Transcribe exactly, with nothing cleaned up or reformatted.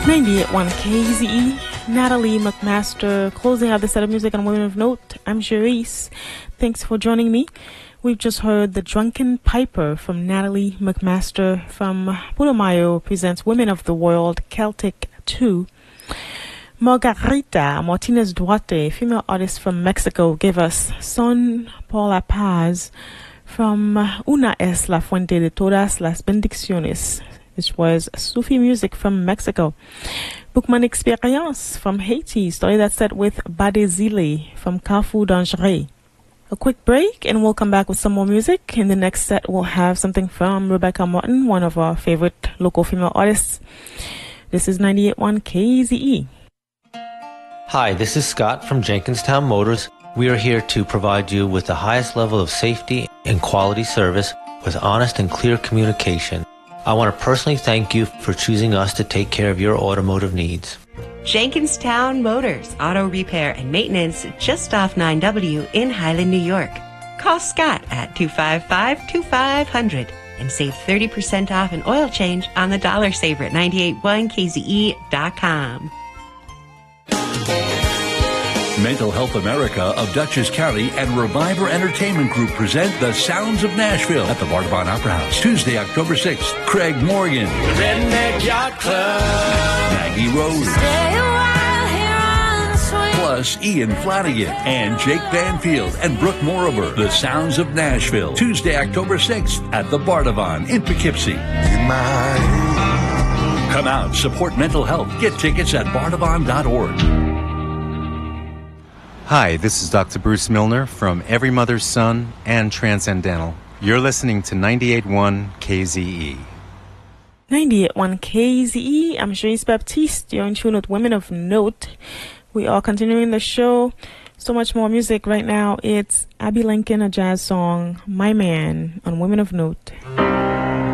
ninety-eight point one K Z E, Natalie McMaster, closing out the set of music on Women of Note. I'm Cherise. Thanks for joining me. We've just heard The Drunken Piper from Natalie McMaster from Putumayo presents Women of the World, Celtic two. Margarita Martinez Duarte, female artist from Mexico, gave us Son por la Paz from Una es la fuente de todas las bendiciones. This was Sufi music from Mexico. Bookman Experience from Haiti started that set with Badezile from Carrefour Dangereux. A quick break and we'll come back with some more music. In the next set we'll have something from Rebecca Martin, one of our favorite local female artists. This is ninety-eight point one K Z E. Hi, this is Scott from Jenkinstown Motors. We are here to provide you with the highest level of safety and quality service with honest and clear communication. I want to personally thank you for choosing us to take care of your automotive needs. Jenkinstown Motors, auto repair and maintenance just off nine W in Highland, New York. Call Scott at two five five, two five zero zero and save thirty percent off an oil change on the Dollar Saver at ninety-eight point one K Z E dot com. Mental Health America of Dutchess County and Reviver Entertainment Group present The Sounds of Nashville at the Bardavon Opera House, Tuesday, October sixth. Craig Morgan, Redneck Yacht Club, Maggie Rose, stay a while here on the swing. plus Ian Flanagan and Jake Banfield and Brooke Morober. The Sounds of Nashville, Tuesday, October sixth at the Bardavon in Poughkeepsie. Come out, support mental health. Get tickets at bardavon dot org. Hi, this is Doctor Bruce Milner from Every Mother's Son and Transcendental. You're listening to ninety-eight point one K Z E. ninety-eight point one K Z E. I'm Cherise Baptiste. You're in tune with Women of Note. We are continuing the show. So much more music right now. It's Abby Lincoln, a jazz song, My Man, on Women of Note.